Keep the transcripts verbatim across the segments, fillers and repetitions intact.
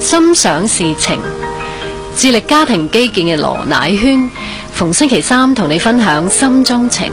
心想事情，致力家庭基建嘅羅乃萱，逢星期三同你分享心中情。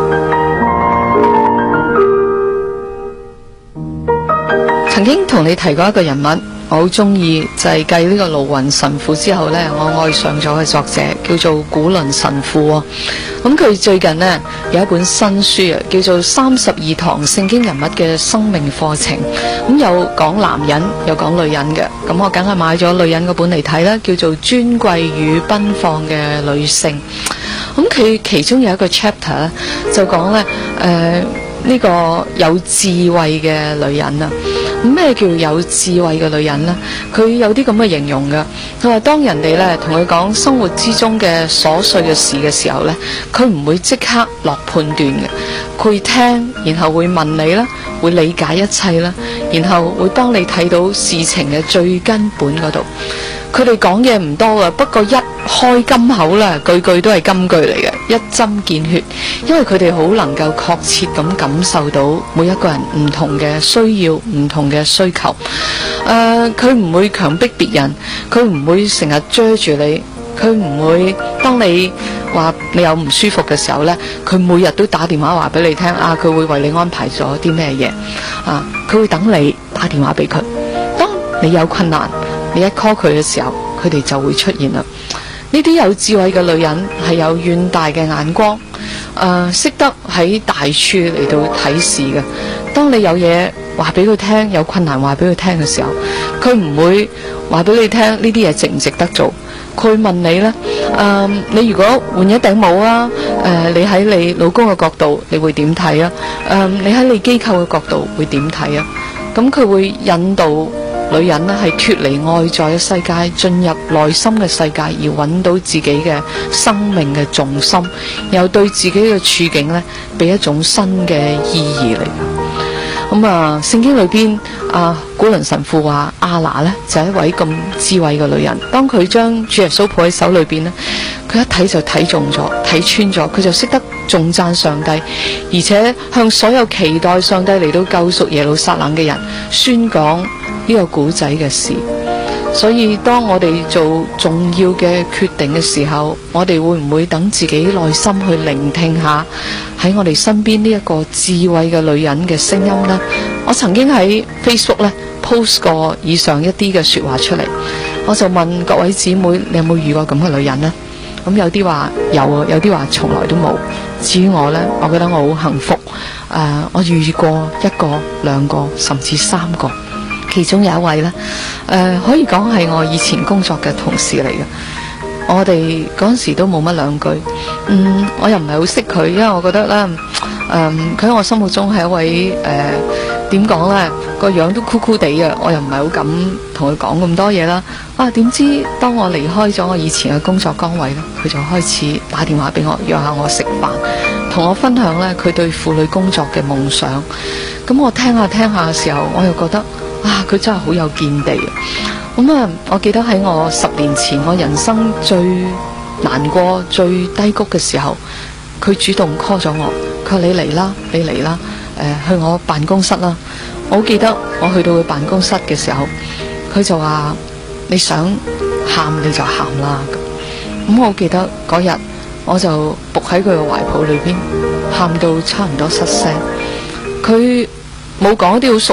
曾經同你提過一個人物，我好中意，就係繼呢個盧雲神父之後呢，我愛上咗嘅作者叫做古倫神父。咁佢最近呢，有一本新書啊，叫做《三十二堂聖經人物嘅生命課程》。咁有講男人，有講女人嘅。咁我梗係買咗女人嗰本嚟睇啦，叫做《尊貴與奔放嘅女性》。咁佢其中有一個 chapter 咧，就講呢，誒、呃、呢、呢個有智慧嘅女人啊。咩叫有智慧嘅女人呢？佢有啲咁嘅形容㗎。佢話當人哋咧同佢講生活之中嘅瑣碎嘅事嘅時候呢，佢唔會即刻落判斷嘅，佢會聽，然後會問你啦，會理解一切啦，然後會幫你睇到事情嘅最根本嗰度。佢哋講嘢唔多㗎，不過一開金口啦，句句都係金句嚟嘅，一針見血。因為佢哋好能夠確切咁感受到每一個人唔同嘅需要、唔同嘅需求。誒、呃，佢唔會強迫別人，佢唔會成日追住你，佢唔會當你話你有唔舒服嘅時候呢，佢每日都打電話話俾你聽啊，佢會為你安排咗啲咩嘢啊，佢會等你打電話俾佢。當你有困難，你一 call 佢嘅時候，佢哋就會出現啦。呢啲有智慧嘅女人係有遠大嘅眼光，誒、呃，識得喺大處嚟到睇事嘅。當你有嘢話俾佢聽，有困難話俾佢聽嘅時候，佢唔會話俾你聽呢啲嘢值唔值得做。佢會問你呢，誒、呃，你如果換一頂帽啊，誒、呃，你喺你老公嘅角度，你會點睇啊？誒、呃，你喺你機構嘅角度會點睇啊？咁佢會引導女人呢係脫離外在嘅世界，進入內心嘅世界，而揾到自己嘅生命嘅重心，又對自己嘅處境呢俾一種新嘅意義嚟。咁啊，聖經裏邊啊，古倫神父話亞拿呢就係一位咁智慧嘅女人。當佢將主耶穌抱喺手裏邊呢，佢一睇就睇中咗，睇穿咗，佢就識得頌讚上帝，而且向所有期待上帝嚟到救贖耶路撒冷嘅人宣講呢個古仔嘅事。所以當我哋做重要嘅決定嘅時候，我哋會唔會等自己內心去聆聽下喺我哋身邊呢一個智慧嘅女人嘅聲音呢？我曾經喺 Facebook 咧 post 過以上一啲嘅說話出嚟，我就問各位姊妹，你有冇遇過咁嘅女人呢？咁有啲話有啊，有啲話從來都冇。至於我呢，我覺得我好幸福。誒、呃，我遇過一個、兩個，甚至三個。其中有一位呢，誒、呃，可以講係我以前工作嘅同事嚟嘅。我哋嗰陣時都冇乜兩句。嗯，我又唔係好識佢，因為我覺得呢，誒、呃，佢喺我心目中係一位誒，點講呢，個樣都酷酷地嘅，我又唔係好敢同佢講咁多嘢啦。啊，點知當我離開咗我以前嘅工作崗位呢，佢就開始打電話俾我，約下我食飯，同我分享呢佢對婦女工作嘅夢想。咁我聽下聽下嘅時候，我又覺得啊，佢真係好有見地。咁啊，我記得喺我十年前我人生最難過、最低谷嘅時候，佢主動 call 咗我，佢話你嚟啦，你嚟啦，誒、呃，去我辦公室啦。我好記得我去到佢辦公室嘅時候，佢就話你想喊你就喊啦。咁我好記得嗰日，我就伏喺佢嘅懷抱裏邊，喊到差唔多失聲。佢冇講啲好